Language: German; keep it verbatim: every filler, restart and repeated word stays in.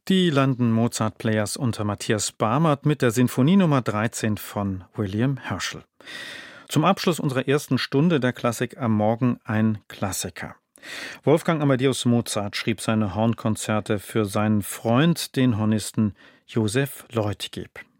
Die London Mozart Players unter Matthias Barmert mit der Sinfonie Nummer dreizehn von William Herschel. Zum Abschluss unserer ersten Stunde der Klassik am Morgen ein Klassiker. Wolfgang Amadeus Mozart schrieb seine Hornkonzerte für seinen Freund, den Hornisten Joseph Leutgeb.